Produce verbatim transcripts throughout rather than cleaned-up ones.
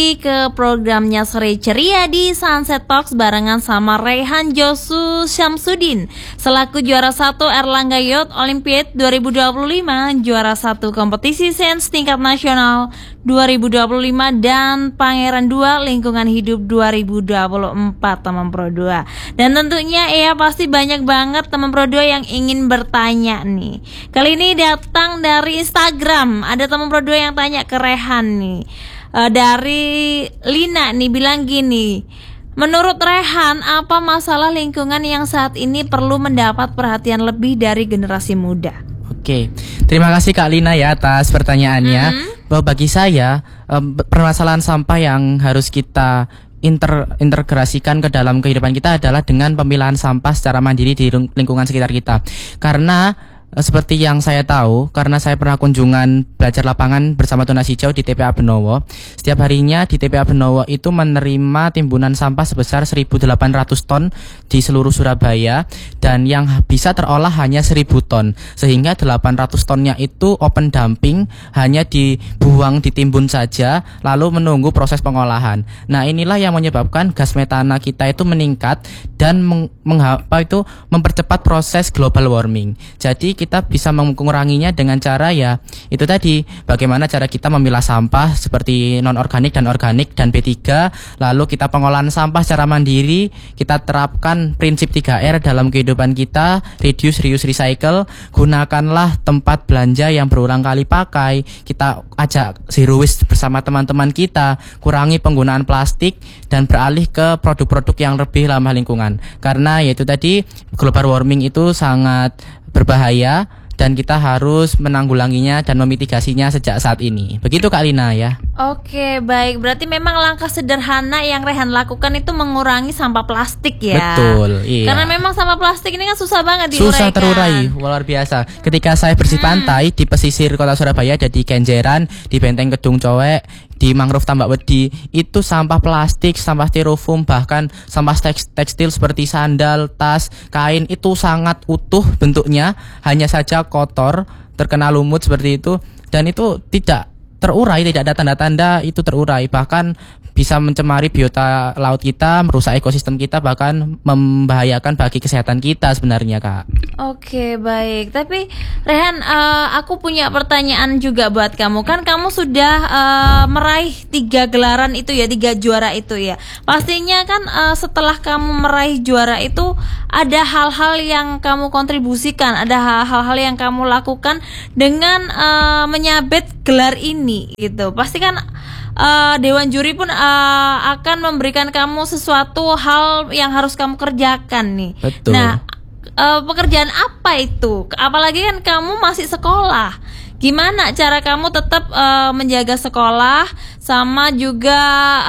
lagi ke programnya Sore Ceria di Sunset Talks barengan sama Rehan Josu Syamsuddin selaku juara satu Erlangga Youth Olympiad dua ribu dua puluh lima, juara satu kompetisi sains tingkat nasional dua ribu dua puluh lima, dan Pangeran dua Lingkungan Hidup dua ribu dua puluh empat, teman Pro dua. Dan tentunya ya pasti banyak banget teman Pro dua yang ingin bertanya nih. Kali ini datang dari Instagram, ada teman Pro dua yang tanya ke Rehan nih. Uh, dari Lina nih bilang gini, menurut Rehan apa masalah lingkungan yang saat ini perlu mendapat perhatian lebih dari generasi muda? Oke, terima kasih Kak Lina ya atas pertanyaannya. Mm-hmm. Bahwa bagi saya um, permasalahan sampah yang harus kita inter integrasikan ke dalam kehidupan kita adalah dengan pemilahan sampah secara mandiri di lingkungan sekitar kita. Karena seperti yang saya tahu, karena saya pernah kunjungan belajar lapangan bersama Tunas Hijau di T P A Benowo. Setiap harinya di T P A Benowo itu menerima timbunan sampah sebesar seribu delapan ratus ton di seluruh Surabaya, dan yang bisa terolah hanya seribu ton. Sehingga delapan ratus tonnya itu open dumping, hanya dibuang, ditimbun saja lalu menunggu proses pengolahan. Nah, inilah yang menyebabkan gas metana kita itu meningkat dan meng, mengapa itu mempercepat proses global warming. Jadi kita bisa menguranginya dengan cara ya itu tadi, bagaimana cara kita memilah sampah seperti non-organik dan organik dan B tiga, lalu kita pengolahan sampah secara mandiri, kita terapkan prinsip tiga R dalam kehidupan kita, reduce, reuse, recycle, gunakanlah tempat belanja yang berulang kali pakai, kita ajak zero waste bersama teman-teman kita, kurangi penggunaan plastik dan beralih ke produk-produk yang lebih ramah lingkungan. Karena yaitu tadi global warming itu sangat berbahaya dan kita harus menanggulanginya dan memitigasinya sejak saat ini. Begitu Kak Lina ya. Oke, baik. Berarti memang langkah sederhana yang Rehan lakukan itu mengurangi sampah plastik ya. Betul, iya. Karena memang sampah plastik ini kan susah banget diuraikan. Susah terurai, luar biasa. Ketika saya bersih hmm. pantai di pesisir kota Surabaya, ada di Kenjeran, di Benteng Kedung Cowek, di Mangrove Tambak Wedi, itu sampah plastik, sampah styrofoam, bahkan sampah teks- tekstil seperti sandal, tas, kain itu sangat utuh bentuknya, hanya saja kotor, terkena lumut seperti itu, dan itu tidak terurai, tidak ada tanda-tanda itu terurai, bahkan bisa mencemari biota laut kita, merusak ekosistem kita, bahkan membahayakan bagi kesehatan kita sebenarnya Kak. Oke, baik. Tapi Rehan, uh, aku punya pertanyaan juga buat kamu. Kan kamu sudah uh, meraih tiga gelaran itu ya, tiga juara itu ya. Pastinya kan uh, setelah kamu meraih juara itu ada hal-hal yang kamu kontribusikan, ada hal-hal yang kamu lakukan dengan uh, menyabet gelar ini gitu. Pasti kan Uh, Dewan Juri pun uh, akan memberikan kamu sesuatu hal yang harus kamu kerjakan nih. Betul. Nah, uh, pekerjaan apa itu? Apalagi kan kamu masih sekolah. Gimana cara kamu tetap uh, menjaga sekolah sama juga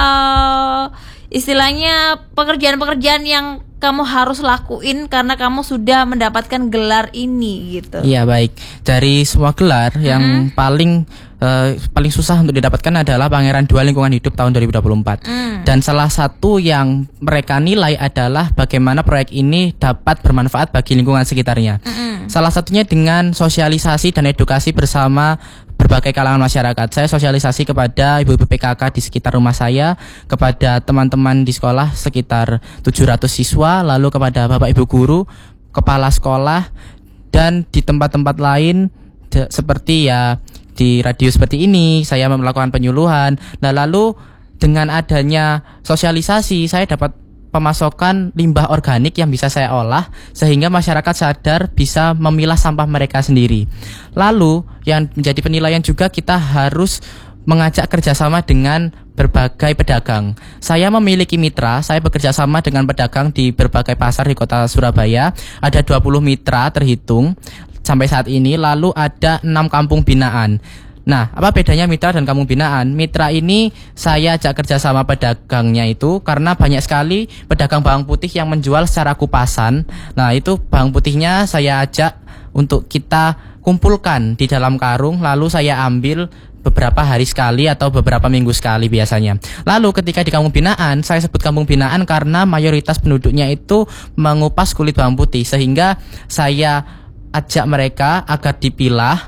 uh, istilahnya pekerjaan-pekerjaan yang kamu harus lakuin karena kamu sudah mendapatkan gelar ini gitu. Iya, baik. Dari semua gelar hmm. yang paling uh, paling susah untuk didapatkan adalah Pangeran dua Lingkungan Hidup tahun dua ribu dua puluh empat. Hmm. Dan salah satu yang mereka nilai adalah bagaimana proyek ini dapat bermanfaat bagi lingkungan sekitarnya. Hmm. Salah satunya dengan sosialisasi dan edukasi bersama berbagai kalangan masyarakat. Saya sosialisasi kepada ibu-ibu P K K di sekitar rumah saya, kepada teman-teman di sekolah sekitar tujuh ratus siswa, lalu kepada bapak ibu guru, kepala sekolah, dan di tempat-tempat lain de- seperti ya di radio seperti ini saya melakukan penyuluhan. Nah, lalu dengan adanya sosialisasi saya dapat pemasokan limbah organik yang bisa saya olah sehingga masyarakat sadar bisa memilah sampah mereka sendiri. Lalu yang menjadi penilaian juga, kita harus mengajak kerjasama dengan berbagai pedagang. Saya memiliki mitra, saya bekerja sama dengan pedagang di berbagai pasar di kota Surabaya. Ada dua puluh mitra terhitung sampai saat ini, lalu ada enam kampung binaan. Nah, apa bedanya mitra dan kampung binaan? Mitra ini saya ajak kerja sama pedagangnya itu karena banyak sekali pedagang bawang putih yang menjual secara kupasan. Nah, itu bawang putihnya saya ajak untuk kita kumpulkan di dalam karung, lalu saya ambil beberapa hari sekali atau beberapa minggu sekali biasanya. Lalu ketika di kampung binaan, saya sebut kampung binaan karena mayoritas penduduknya itu mengupas kulit bawang putih, sehingga saya ajak mereka agar dipilah,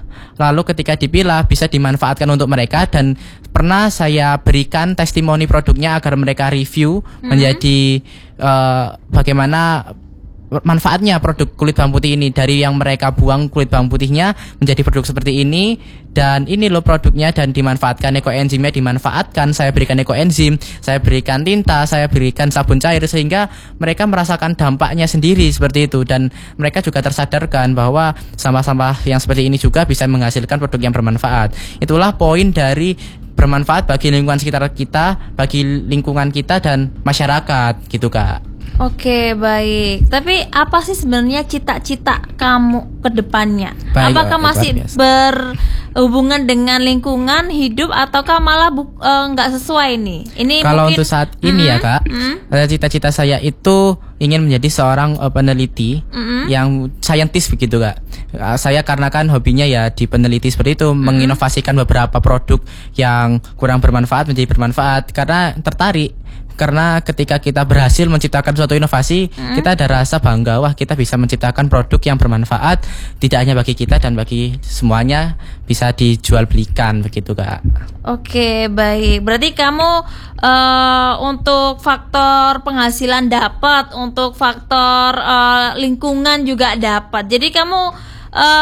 lalu ketika dipilah bisa dimanfaatkan untuk mereka, dan pernah saya berikan testimoni produknya agar mereka review mm-hmm. menjadi uh, bagaimana manfaatnya produk kulit bawang putih ini, dari yang mereka buang kulit bawang putihnya menjadi produk seperti ini, dan ini loh produknya, dan dimanfaatkan ekoenzimnya, dimanfaatkan, saya berikan ekoenzim, saya berikan tinta, saya berikan sabun cair, sehingga mereka merasakan dampaknya sendiri seperti itu, dan mereka juga tersadarkan bahwa sampah-sampah yang seperti ini juga bisa menghasilkan produk yang bermanfaat. Itulah poin dari bermanfaat bagi lingkungan sekitar kita, bagi lingkungan kita dan masyarakat gitu Kak. Oke, baik. Tapi apa sih sebenarnya cita-cita kamu ke depannya? Baik, Apakah baik, masih berhubungan dengan lingkungan hidup ataukah malah nggak uh, sesuai nih? Ini kalau mungkin, untuk saat ini mm-hmm, ya Kak, mm-hmm. cita-cita saya itu ingin menjadi seorang uh, peneliti mm-hmm. yang saintis begitu Kak. Uh, saya karena kan hobinya ya di peneliti seperti itu, mm-hmm. menginovasikan beberapa produk yang kurang bermanfaat menjadi bermanfaat, karena tertarik. Karena ketika kita berhasil menciptakan suatu inovasi, hmm. kita ada rasa bangga, wah kita bisa menciptakan produk yang bermanfaat, tidak hanya bagi kita dan bagi semuanya, bisa dijual belikan begitu Kak. Oke, baik. Berarti kamu uh, untuk faktor penghasilan dapat, untuk faktor uh, lingkungan juga dapat. Jadi kamu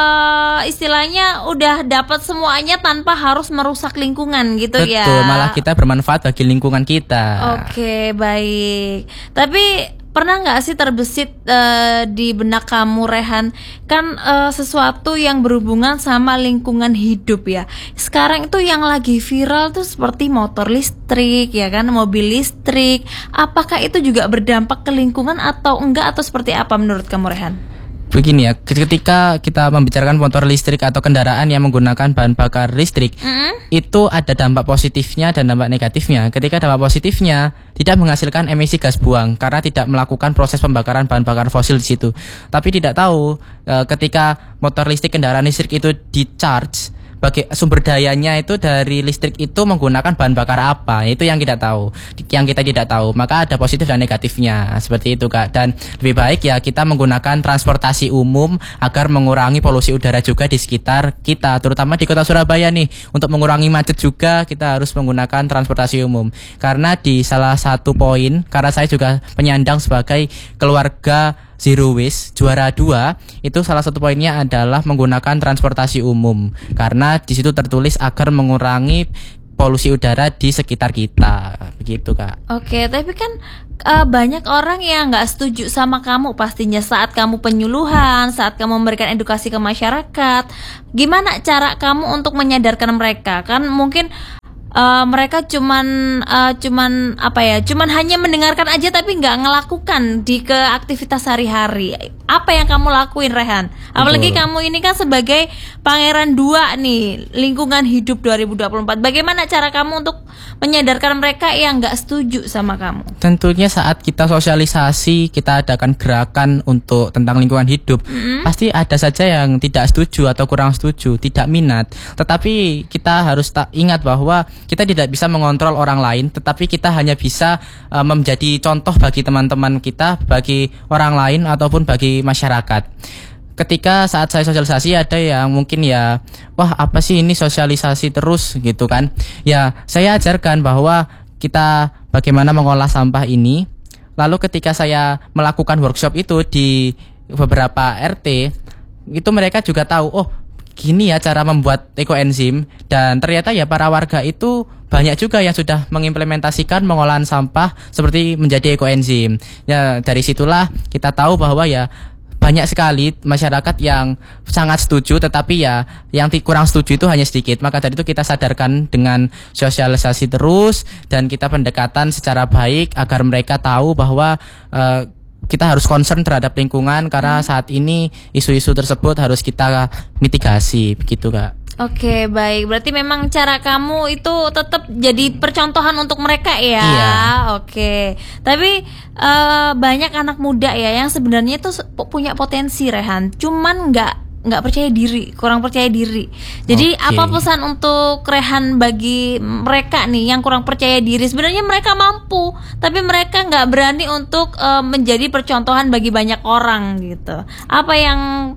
Uh, istilahnya udah dapat semuanya tanpa harus merusak lingkungan gitu. Betul, ya. Betul, malah kita bermanfaat bagi lingkungan kita. Oke, baik. Tapi pernah nggak sih terbesit uh, di benak kamu Rehan, kan uh, sesuatu yang berhubungan sama lingkungan hidup ya. Sekarang itu yang lagi viral tuh seperti motor listrik ya kan, mobil listrik. Apakah itu juga berdampak ke lingkungan atau enggak, atau seperti apa menurut kamu Rehan? Begini ya, ketika kita membicarakan motor listrik atau kendaraan yang menggunakan bahan bakar listrik, mm-hmm. itu ada dampak positifnya dan dampak negatifnya. Ketika dampak positifnya tidak menghasilkan emisi gas buang karena tidak melakukan proses pembakaran bahan bakar fosil di situ. Tapi tidak tahu e, ketika motor listrik, kendaraan listrik itu di-charge, bagi sumber dayanya itu dari listrik itu menggunakan bahan bakar apa, itu yang kita tahu, yang kita tidak tahu. Maka ada positif dan negatifnya seperti itu Kak. Dan lebih baik ya kita menggunakan transportasi umum agar mengurangi polusi udara juga di sekitar kita, terutama di kota Surabaya nih. Untuk mengurangi macet juga kita harus menggunakan transportasi umum. Karena di salah satu poin, karena saya juga penyandang sebagai keluarga Zero Waste juara dua, itu salah satu poinnya adalah menggunakan transportasi umum, karena di situ tertulis agar mengurangi polusi udara di sekitar kita, begitu Kak. Oke, tapi kan uh, banyak orang yang nggak setuju sama kamu pastinya saat kamu penyuluhan, saat kamu memberikan edukasi ke masyarakat. Gimana cara kamu untuk menyadarkan mereka? Kan mungkin Uh, mereka cuman uh, cuman apa ya cuman hanya mendengarkan aja tapi nggak ngelakukan di ke aktivitas sehari-hari. Apa yang kamu lakuin Rehan? Apalagi Betul. Kamu ini kan sebagai pangeran dua nih lingkungan hidup dua ribu dua puluh empat. Bagaimana cara kamu untuk menyadarkan mereka yang nggak setuju sama kamu? Tentunya saat kita sosialisasi, kita adakan gerakan untuk tentang lingkungan hidup, mm-hmm. pasti ada saja yang tidak setuju atau kurang setuju, tidak minat. Tetapi kita harus tak ingat bahwa kita tidak bisa mengontrol orang lain, tetapi kita hanya bisa uh, menjadi contoh bagi teman-teman kita, bagi orang lain ataupun bagi masyarakat. Ketika saat saya sosialisasi ada yang mungkin ya, wah apa sih ini sosialisasi terus gitu kan. Ya saya ajarkan bahwa kita bagaimana mengolah sampah ini. Lalu ketika saya melakukan workshop itu di beberapa R T, itu mereka juga tahu, oh gini ya cara membuat ekoenzim, dan ternyata ya para warga itu banyak juga yang sudah mengimplementasikan pengolahan sampah seperti menjadi ekoenzim. Ya dari situlah kita tahu bahwa ya banyak sekali masyarakat yang sangat setuju, tetapi ya yang kurang setuju itu hanya sedikit. Maka dari itu kita sadarkan dengan sosialisasi terus, dan kita pendekatan secara baik agar mereka tahu bahwa uh, kita harus concern terhadap lingkungan, karena saat ini isu-isu tersebut harus kita mitigasi, begitu Kak. Oke, baik. Berarti memang cara kamu itu tetap jadi percontohan untuk mereka ya. Iya. Oke. Tapi uh, banyak anak muda ya yang sebenarnya itu punya potensi Rehan, cuman nggak nggak percaya diri, kurang percaya diri. Jadi okay. apa pesan untuk Rehan bagi mereka nih yang kurang percaya diri? Sebenarnya mereka mampu, tapi mereka nggak berani untuk uh, menjadi percontohan bagi banyak orang gitu. Apa yang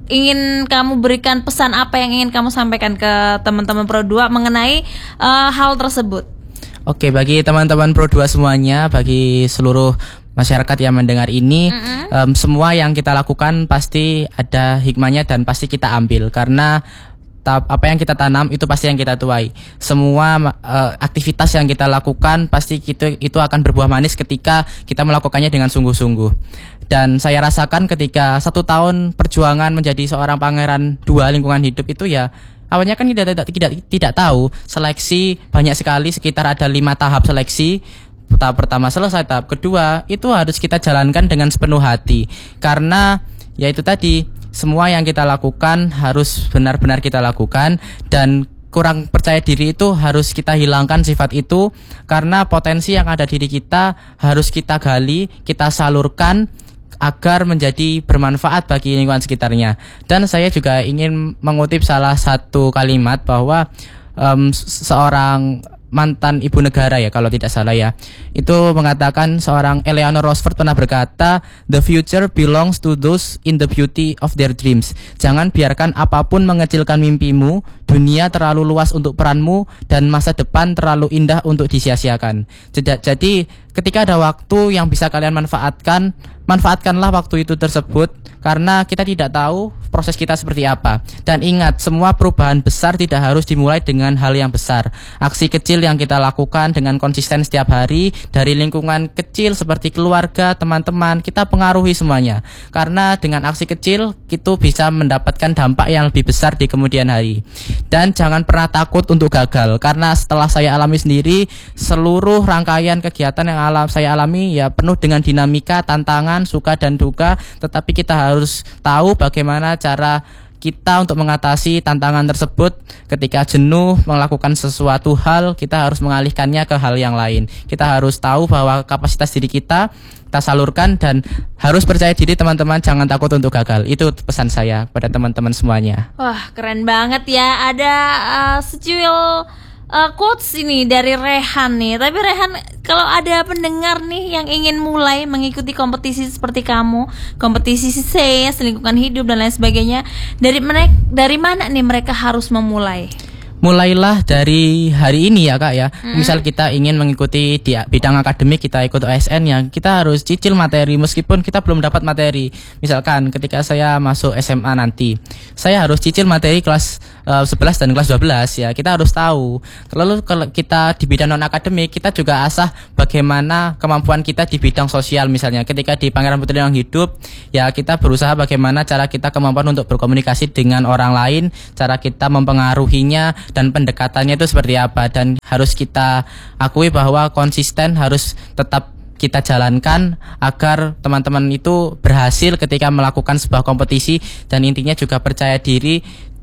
ingin kamu berikan pesan apa yang ingin kamu sampaikan ke teman-teman Pro dua mengenai uh, hal tersebut? Oke, bagi teman-teman Pro dua semuanya, bagi seluruh masyarakat yang mendengar ini, mm-hmm. um, semua yang kita lakukan pasti ada hikmahnya dan pasti kita ambil, karena apa yang kita tanam itu pasti yang kita tuai. Semua uh, aktivitas yang kita lakukan pasti itu itu akan berbuah manis ketika kita melakukannya dengan sungguh-sungguh. Dan saya rasakan ketika satu tahun perjuangan menjadi seorang pangeran dua lingkungan hidup itu, ya awalnya kan tidak tidak tidak, tidak tahu seleksi banyak sekali, sekitar ada lima tahap seleksi. Tahap pertama selesai, tahap kedua itu harus kita jalankan dengan sepenuh hati, karena ya itu tadi, semua yang kita lakukan harus benar-benar kita lakukan, dan kurang percaya diri itu harus kita hilangkan sifat itu, karena potensi yang ada di diri kita harus kita gali, kita salurkan agar menjadi bermanfaat bagi lingkungan sekitarnya. Dan saya juga ingin mengutip salah satu kalimat bahwa um, seorang mantan ibu negara, ya kalau tidak salah ya, itu mengatakan, seorang Eleanor Roosevelt pernah berkata, "The future belongs to those in the beauty of their dreams." Jangan biarkan apapun mengecilkan mimpimu. Dunia terlalu luas untuk peranmu, dan masa depan terlalu indah untuk disia-siakan. Jadi ketika ada waktu yang bisa kalian manfaatkan, manfaatkanlah waktu itu tersebut, karena kita tidak tahu proses kita seperti apa. Dan ingat, semua perubahan besar tidak harus dimulai dengan hal yang besar. Aksi kecil yang kita lakukan dengan konsisten setiap hari dari lingkungan kecil seperti keluarga, teman-teman, kita pengaruhi semuanya. Karena dengan aksi kecil itu bisa mendapatkan dampak yang lebih besar di kemudian hari. Dan jangan pernah takut untuk gagal, karena setelah saya alami sendiri, seluruh rangkaian kegiatan yang alam saya alami ya penuh dengan dinamika, tantangan, suka dan duka. Tetapi kita harus tahu bagaimana cara kita untuk mengatasi tantangan tersebut. Ketika jenuh melakukan sesuatu hal, kita harus mengalihkannya ke hal yang lain. Kita harus tahu bahwa kapasitas diri kita kita salurkan, dan harus percaya diri teman-teman, jangan takut untuk gagal. Itu pesan saya pada teman-teman semuanya. Wah, keren banget ya. Ada uh, secuil uh, quotes ini dari Rehan nih. Tapi Rehan, kalau ada pendengar nih yang ingin mulai mengikuti kompetisi seperti kamu, kompetisi C I S, lingkungan hidup dan lain sebagainya, dari mereka, dari mana nih mereka harus memulai? Mulailah dari hari ini ya Kak ya. Mm. Misal kita ingin mengikuti di bidang akademik, kita ikut O S N, ya kita harus cicil materi meskipun kita belum dapat materi. Misalkan ketika saya masuk S M A nanti, saya harus cicil materi kelas uh, sebelas dan kelas dua belas, ya kita harus tahu. Lalu kalau kita di bidang non akademik, kita juga asah bagaimana kemampuan kita di bidang sosial. Misalnya ketika di Pangeran Putri Lingkungan Hidup, ya kita berusaha bagaimana cara kita kemampuan untuk berkomunikasi dengan orang lain, cara kita mempengaruhinya, dan pendekatannya itu seperti apa. Dan harus kita akui bahwa konsisten harus tetap kita jalankan agar teman-teman itu berhasil ketika melakukan sebuah kompetisi. Dan intinya juga percaya diri.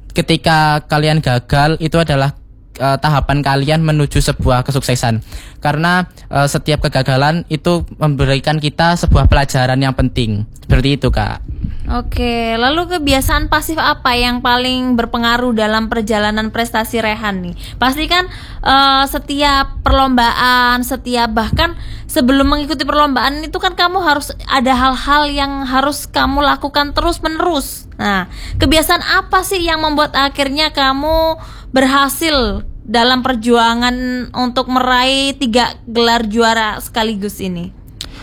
Ketika kalian gagal, itu adalah uh, tahapan kalian menuju sebuah kesuksesan. Karena uh, setiap kegagalan itu memberikan kita sebuah pelajaran yang penting. Seperti itu Kak. Oke, lalu kebiasaan pasif apa yang paling berpengaruh dalam perjalanan prestasi Rehan nih? Pasti kan uh, setiap perlombaan, setiap bahkan sebelum mengikuti perlombaan itu kan kamu harus ada hal-hal yang harus kamu lakukan terus-menerus. Nah, kebiasaan apa sih yang membuat akhirnya kamu berhasil dalam perjuangan untuk meraih tiga gelar juara sekaligus ini?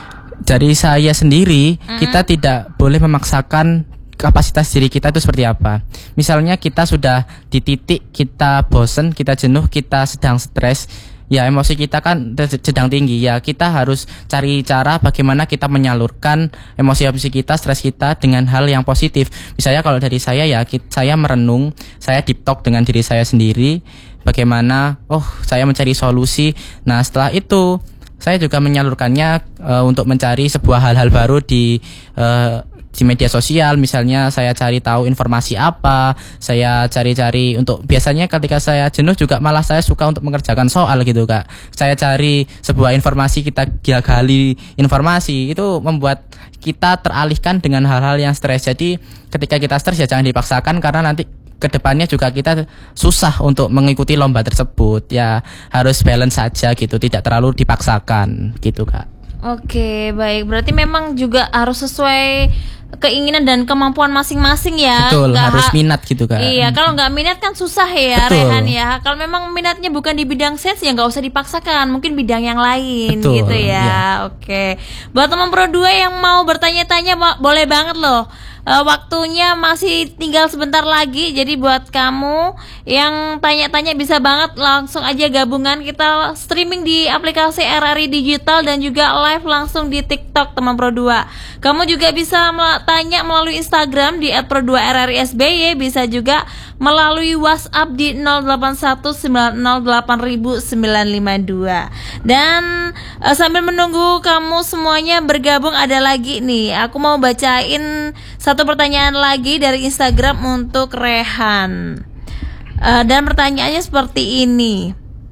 Dari saya sendiri, mm-hmm. kita tidak boleh memaksakan kapasitas diri kita itu seperti apa. Misalnya kita sudah di titik kita bosen, kita jenuh, kita sedang stres, ya emosi kita kan sedang tinggi, ya kita harus cari cara bagaimana kita menyalurkan emosi-emosi kita, stres kita dengan hal yang positif. Misalnya kalau dari saya ya, saya merenung, saya deep talk dengan diri saya sendiri, bagaimana oh saya mencari solusi. Nah setelah itu saya juga menyalurkannya uh, untuk mencari sebuah hal-hal baru di uh, di media sosial. Misalnya saya cari tahu informasi apa, saya cari-cari untuk, biasanya ketika saya jenuh juga malah saya suka untuk mengerjakan soal gitu Kak. Saya cari sebuah informasi, kita gali informasi, itu membuat kita teralihkan dengan hal-hal yang stres. Jadi ketika kita stres ya jangan dipaksakan, karena nanti kedepannya juga kita susah untuk mengikuti lomba tersebut. Ya harus balance saja gitu, tidak terlalu dipaksakan gitu Kak. Oke, baik. Berarti memang juga harus sesuai keinginan dan kemampuan masing-masing ya. Betul, Nggak harus ha- minat gitu Kak. Iya, kalau nggak minat kan susah ya, Betul. Rehan ya. Kalau memang minatnya bukan di bidang sains ya nggak usah dipaksakan, mungkin bidang yang lain. Betul, Gitu ya. iya. Oke, buat teman Pro dua yang mau bertanya-tanya bo- boleh banget loh. Eh, waktunya masih tinggal sebentar lagi, jadi buat kamu yang tanya-tanya bisa banget langsung aja gabungan, kita streaming di aplikasi R R I Digital dan juga live langsung di TikTok teman Pro dua. Kamu juga bisa mel- tanya melalui Instagram di et pro dua r r i s b y, bisa juga melalui WhatsApp di nol delapan satu sembilan nol delapan sembilan lima dua. Dan eh, sambil menunggu kamu semuanya bergabung, ada lagi nih, aku mau bacain satu pertanyaan lagi dari Instagram untuk Rehan. Uh, dan pertanyaannya seperti ini.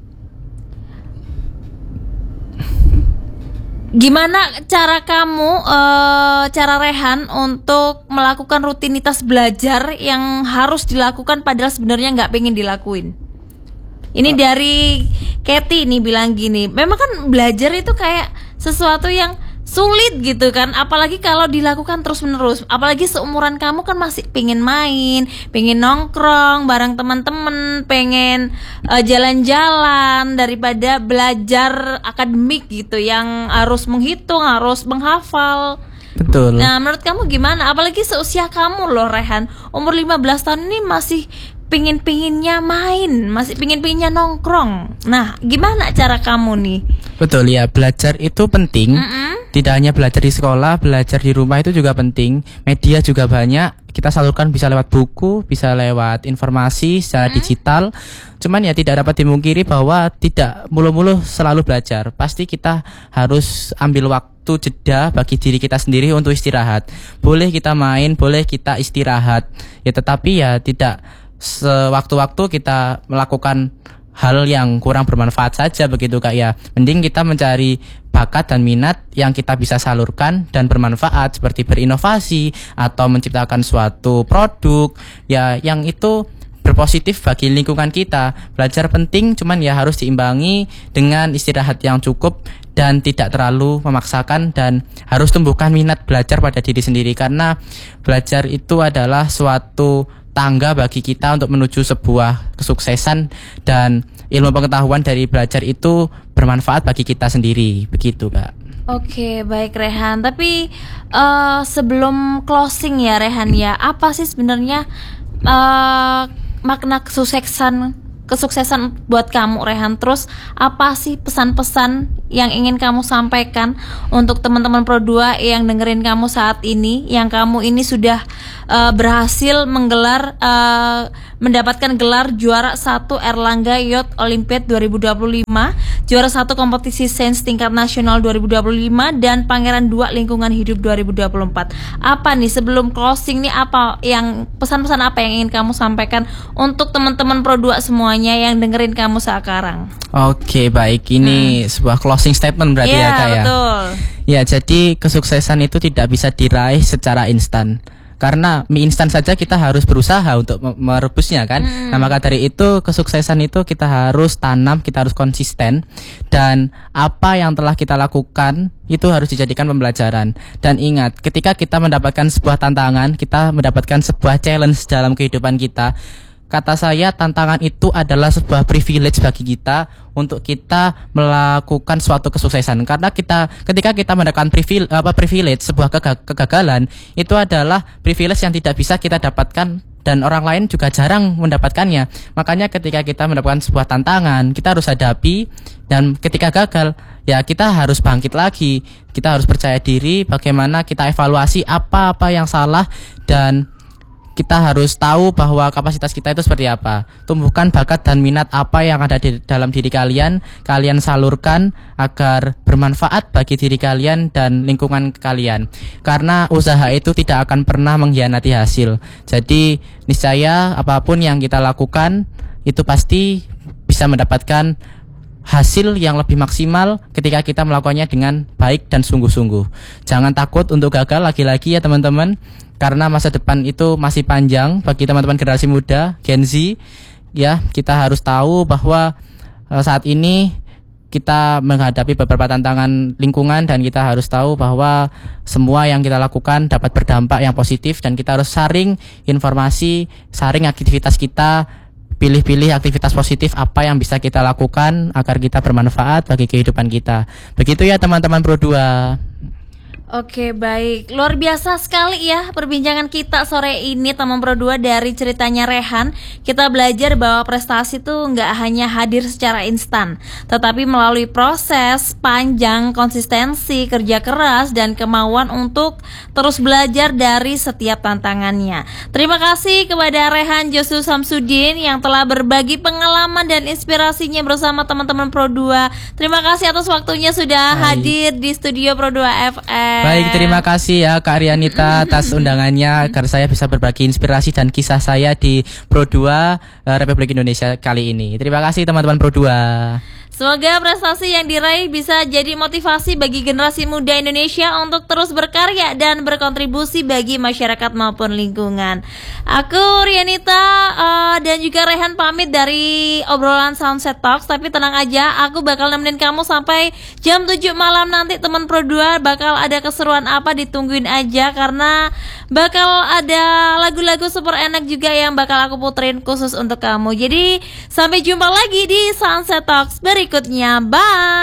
Gimana cara kamu, uh, cara Rehan untuk melakukan rutinitas belajar yang harus dilakukan padahal sebenarnya nggak pengen dilakuin? Ini dari Katy nih bilang gini, memang kan belajar itu kayak sesuatu yang sulit gitu kan, apalagi kalau dilakukan terus menerus, apalagi seumuran kamu kan masih pengen main, pengen nongkrong bareng teman-teman, pengen uh, jalan-jalan daripada belajar akademik gitu yang harus menghitung, harus menghafal. Betul. Nah, menurut kamu gimana? Apalagi seusia kamu loh Rehan, umur lima belas tahun ini masih pingin-pinginnya main, masih pingin-pinginnya nongkrong. Nah, gimana cara kamu nih? Betul ya, belajar itu penting. Mm-mm. Tidak hanya belajar di sekolah, belajar di rumah itu juga penting. Media juga banyak, kita salurkan bisa lewat buku, bisa lewat informasi secara Mm-hmm. digital. Cuman ya tidak dapat dimungkiri bahwa tidak mulu-mulu selalu belajar. Pasti kita harus ambil waktu jeda bagi diri kita sendiri untuk istirahat. Boleh kita main, boleh kita istirahat. Ya tetapi ya tidak sewaktu-waktu kita melakukan hal yang kurang bermanfaat saja begitu Kak ya. Mending kita mencari bakat dan minat yang kita bisa salurkan dan bermanfaat, seperti berinovasi atau menciptakan suatu produk ya yang itu berpositif bagi lingkungan kita. Belajar penting, cuman ya harus diimbangi dengan istirahat yang cukup dan tidak terlalu memaksakan, dan harus tumbuhkan minat belajar pada diri sendiri, karena belajar itu adalah suatu tangga bagi kita untuk menuju sebuah kesuksesan, dan ilmu pengetahuan dari belajar itu bermanfaat bagi kita sendiri, begitu Kak. Oke, baik Rehan. Tapi uh, sebelum closing ya Rehan ya, apa sih sebenarnya uh, makna kesuksesan kesuksesan buat kamu Rehan? Terus apa sih pesan-pesan yang ingin kamu sampaikan untuk teman-teman Pro dua yang dengerin kamu saat ini, yang kamu ini sudah uh, berhasil menggelar uh, mendapatkan gelar juara satu Erlangga Youth Olympiad dua ribu dua puluh lima, juara satu kompetisi sains tingkat nasional dua ribu dua puluh lima, dan pangeran dua lingkungan hidup dua ribu dua puluh empat. Apa nih sebelum closing nih, apa yang pesan-pesan apa yang ingin kamu sampaikan untuk teman-teman Pro dua semuanya yang dengerin kamu sekarang? Oke, baik. Ini hmm. sebuah closing statement berarti yeah, ya Kak ya. Betul. Ya, jadi kesuksesan itu tidak bisa diraih secara instan. Karena mie instan saja kita harus berusaha untuk merebusnya kan. Hmm. Nah, maka dari itu kesuksesan itu kita harus tanam, kita harus konsisten, dan apa yang telah kita lakukan itu harus dijadikan pembelajaran. Dan ingat, ketika kita mendapatkan sebuah tantangan, kita mendapatkan sebuah challenge dalam kehidupan kita, kata saya tantangan itu adalah sebuah privilege bagi kita untuk kita melakukan suatu kesuksesan. Karena kita ketika kita mendapatkan privilege, apa privilege sebuah kega- kegagalan itu adalah privilege yang tidak bisa kita dapatkan dan orang lain juga jarang mendapatkannya. Makanya ketika kita mendapatkan sebuah tantangan, kita harus hadapi, dan ketika gagal ya kita harus bangkit lagi. Kita harus percaya diri, bagaimana kita evaluasi apa-apa yang salah, dan kita harus tahu bahwa kapasitas kita itu seperti apa. Tumbuhkan bakat dan minat apa yang ada di dalam diri kalian, kalian salurkan agar bermanfaat bagi diri kalian dan lingkungan kalian. Karena usaha itu tidak akan pernah mengkhianati hasil. Jadi niscaya apapun yang kita lakukan itu pasti bisa mendapatkan hasil yang lebih maksimal ketika kita melakukannya dengan baik dan sungguh-sungguh. Jangan takut untuk gagal lagi-lagi ya teman-teman, karena masa depan itu masih panjang bagi teman-teman generasi muda, Gen Z. Ya, kita harus tahu bahwa uh, saat ini kita menghadapi beberapa tantangan lingkungan dan kita harus tahu bahwa semua yang kita lakukan dapat berdampak yang positif dan kita harus saring informasi, saring aktivitas kita, pilih-pilih aktivitas positif apa yang bisa kita lakukan agar kita bermanfaat bagi kehidupan kita. Begitu ya teman-teman Pro dua. Oke, baik. Luar biasa sekali ya perbincangan kita sore ini teman Pro dua. Dari ceritanya Rehan, kita belajar bahwa prestasi itu nggak hanya hadir secara instan, tetapi melalui proses panjang, konsistensi, kerja keras, dan kemauan untuk terus belajar dari setiap tantangannya. Terima kasih kepada Rehan Josu Samsudin yang telah berbagi pengalaman dan inspirasinya bersama teman-teman Pro dua. Terima kasih atas waktunya sudah Baik. hadir di studio Pro dua F M. Baik, terima kasih ya Kak Rianita atas undangannya agar saya bisa berbagi inspirasi dan kisah saya di Pro dua uh, Republik Indonesia kali ini. Terima kasih teman-teman Pro dua. Semoga prestasi yang diraih bisa jadi motivasi bagi generasi muda Indonesia untuk terus berkarya dan berkontribusi bagi masyarakat maupun lingkungan. Aku Rianita uh, dan juga Rehan pamit dari obrolan Sunset Talks. Tapi tenang aja, aku bakal nemenin kamu sampai jam tujuh malam nanti teman Pro dua. Bakal ada keseruan apa, ditungguin aja karena bakal ada lagu-lagu super enak juga yang bakal aku puterin khusus untuk kamu. Jadi sampai jumpa lagi di Sunset Talks berikutnya. Bye.